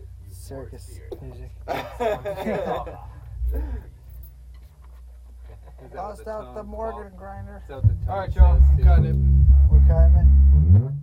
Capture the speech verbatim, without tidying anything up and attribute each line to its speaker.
Speaker 1: Circus music. Bust out the Morgan grinder.
Speaker 2: Alright, y'all, I'm cutting it.
Speaker 1: We're cutting it.